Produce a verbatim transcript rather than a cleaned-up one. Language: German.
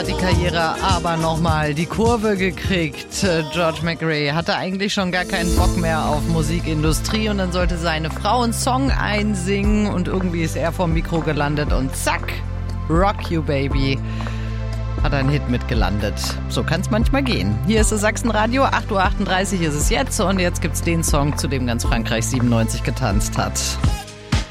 Die Karriere aber nochmal die Kurve gekriegt. George McRae hatte eigentlich schon gar keinen Bock mehr auf Musikindustrie und dann sollte seine Frau einen Song einsingen und irgendwie ist er vom Mikro gelandet und zack, Rock You Baby, hat einen Hit mitgelandet. So kann es manchmal gehen. Hier ist das Sachsenradio, acht Uhr achtunddreißig ist es jetzt und jetzt gibt's den Song, zu dem ganz Frankreich siebenundneunzig getanzt hat.